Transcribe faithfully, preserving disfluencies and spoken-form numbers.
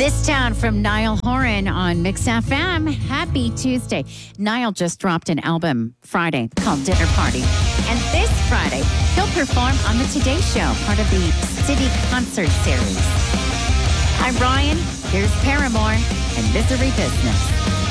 This Town from Niall Horan on Mix F M. Happy Tuesday. Niall just dropped an album Friday called Dinner Party. And this Friday, he'll perform on the Today Show, part of the City Concert Series. I'm Ryan. Here's Paramore and Misery Business.